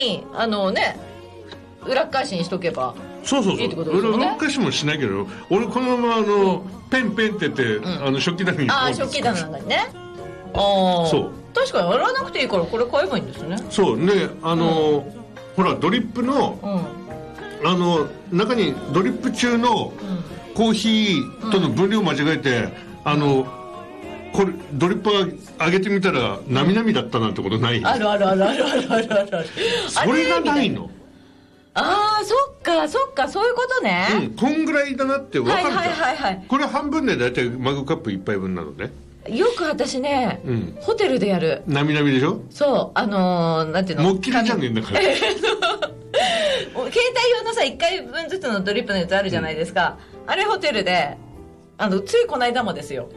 ね裏返しにしとけばそうそうそう、 いいってことですよね。 裏返しもしないけど、俺このままペンペンって言って、食器棚に食器棚なんかにね。そう確かに洗わなくていいからこれ買えばいいんですね。 そうでほらドリップの、中にドリップ中のコーヒーとの分量間違えて、これドリップ上げてみたらなみなみだったなんてことない？ あるあるあるあるあるあるある。 それがないの。 そっかそういうことね。 こんぐらいだなって分かるじゃん。 はい。 これ半分でだいたいマグカップ1杯分なのね。 よく私ね、ホテルでやる。 なみなみでしょ。 そうなんていうの。 もっきりじゃねえんだから。 携帯用のさ1回分ずつのドリップのやつあるじゃないですか。あれホテルでついこの間もですよ。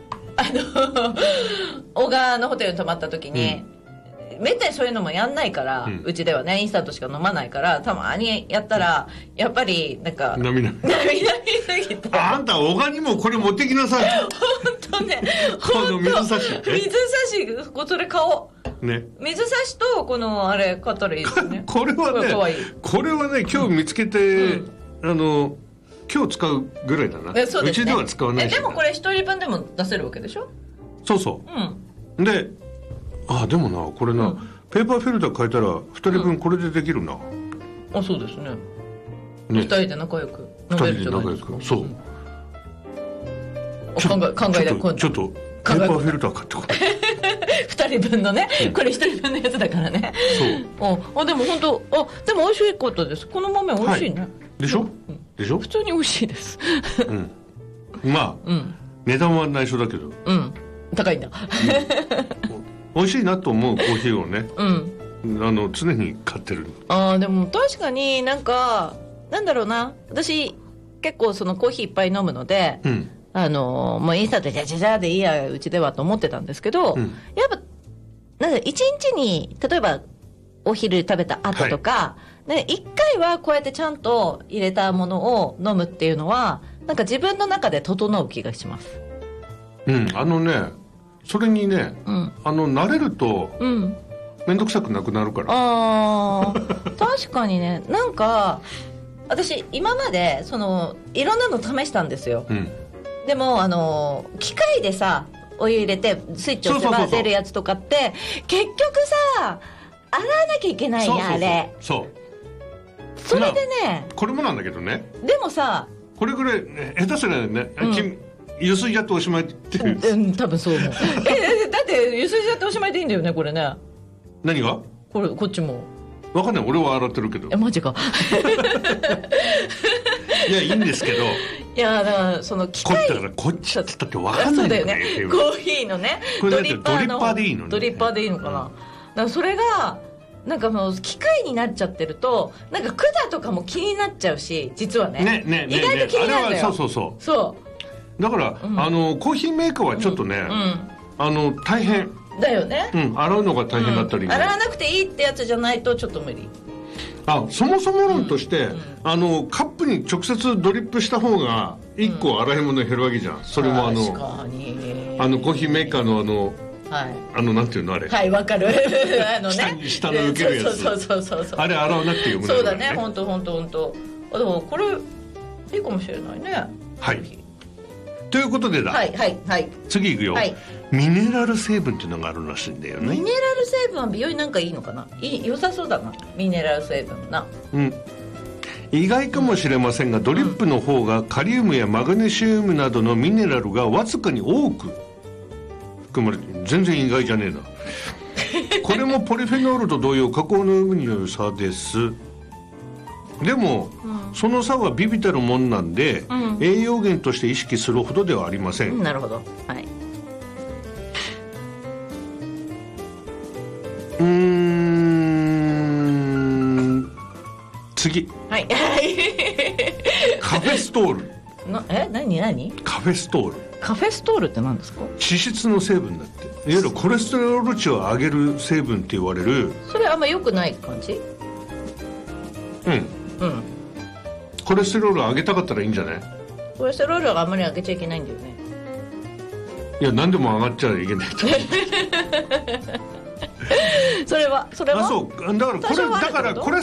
小川のホテルに泊まった時に、めったにそういうのもやんないから、うちではねインスタントしか飲まないからたまにやったらやっぱりなんかなみなみすぎて、 あんた小川にもこれ持ってきなさい。 本当ね、 この水差しそれ買おうね。 水差しとこのあれ買ったらいいですね。 これはね今日見つけて、今日使うぐらいだな。 そうですね、 うちでは使わないし。 でもこれ一人分でも出せるわけでしょ。 そう、ででもなこれな、ペーパーフィルター変えたら2人分これでできるな。 そうですね。2人で仲良く飲めるじゃないですか。そう、考えた。 ちょっとペーパーフィルター買ってこい。 2人分のね、これ1人分のやつだからね。そうでも本当でも美味しいことです。この豆美味しいね。 でしょ普通に美味しいです。 まあ値段は内緒だけど高いんだ。 美味しいなと思うコーヒーをね、常に買ってる。 でも確かになんだろうな、私結構そのコーヒーいっぱい飲むので、もうインスタントでじゃじゃじゃでいいやうちではと思ってたんですけど、やっぱ一日に例えばお昼食べた後とか、1回はこうやってちゃんと入れたものを飲むっていうのはなんか自分の中で整う気がします。 それにね、慣れると面倒くさくなくなるから。 確かにね。なんか私今までいろんなの試したんですよ。でも機械でさお湯入れてスイッチを押せば出るやつとかって結局さ洗わなきゃいけないね。あれそれでね、 これもなんだけどね。 でもさこれぐらい下手すりゃね、ゆすいじゃっておしまいっていう。 多分そう思う。だってゆすいじゃっておしまいでいいんだよねこれね。何がこっちも分かんない。俺は洗ってるけど。 マジか。 いやいいんですけど。 いやだからその機械だからこっちって言ったって分かんないんだよね。 コーヒーのねドリッパーでいいのね。 ドリッパーでいいのかな。だからそれがなんかもう機械になっちゃってるとなんか管とかも気になっちゃうし、実はね意外と気になるんだよ。 そうだから、コーヒーメーカーはちょっとね、大変だよね。 洗うのが大変だったり、 洗わなくていいってやつじゃないとちょっと無理。 そもそも論として、カップに直接ドリップした方が1個洗い物減るわけじゃん。それも確かにコーヒーメーカーのなんていうのあれ。 はい、わかる。 下の受けるやつ。 そうあれ洗わなくてよくなる。 そうだね、本当。でもこれいいかもしれないね。 はい。ということで次いくよ。ミネラル成分っていうのがあるらしいんだよね。 ミネラル成分は美容になんかいいのかな。良さそうだな、ミネラル成分な。 意外かもしれませんが、ドリップの方がカリウムやマグネシウムなどのミネラルがわずかに多く含まれている。全然意外じゃねえな。これもポリフェノールと同様加工の有無による差です。でも、その差は微々たるもんなんで、栄養源として意識するほどではありません。 なるほど。はい。 次。 はい。 カフェストール。 何？ カフェストール。 カフェストールって何ですか？ 脂質の成分だって。いわゆるコレステロール値を上げる成分って言われる。 それあんま良くない感じ？ コレステロール上げたかったらいいんじゃない？ コレステロールはあんまり上げちゃいけないんだよね。 いや、何でも上がっちゃいけないと。 それはそうだからこれ